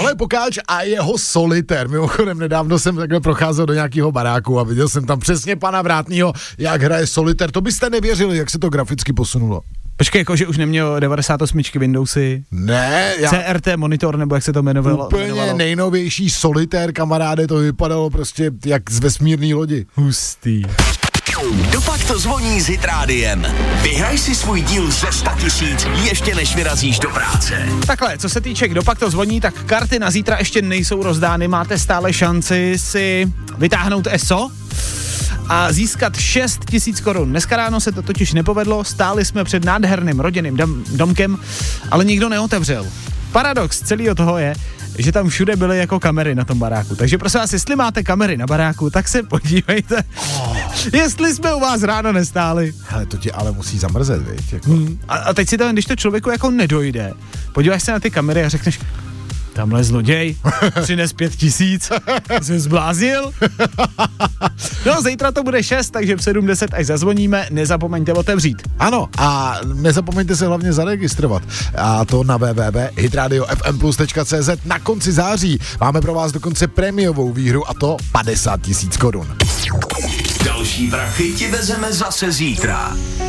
Ale Pokáč a jeho solitér. Mimochodem nedávno jsem takhle procházel do nějakého baráku a viděl jsem tam přesně pana Vrátnýho, jak hraje solitér. To byste nevěřili, jak se to graficky posunulo. Počkej, jakože už neměl 98 Windowsy. Ne, CRT monitor, nebo jak se to jmenovalo? Úplně nejnovější solitér, kamaráde, to vypadalo prostě jak z vesmírný lodi. Hustý. Kdopak to zvoní s Hit Rádiem. Vyhraj si svůj díl ze 100 000 ještě než vyrazíš do práce. Takhle, co se týče Kdopak to zvoní, tak karty na zítra ještě nejsou rozdány, máte stále šanci si vytáhnout ESO a získat 6 000 korun. Dneska ráno se to totiž nepovedlo, stáli jsme před nádherným rodinným domkem, ale nikdo neotevřel. Paradox celého toho je, že tam všude byly jako kamery na tom baráku. Takže prosím vás, jestli máte kamery na baráku, tak se podívejte, jestli jsme u vás ráno nestáli. Hele, to ti ale musí zamrzet, viď? Jako. A teď si to, když to člověku jako nedojde, podíváš se na ty kamery a řekneš, tamhle zloděj, přines 5 000, jsi zbláznil? No, zítra to bude 6, takže v 7:10, až zazvoníme, nezapomeňte otevřít. Ano, a nezapomeňte se hlavně zaregistrovat. A to na www.hitradiofmplus.cz. Na konci září máme pro vás dokonce prémiovou výhru, a to 50 000 korun. Další prachy ti vezeme zase zítra.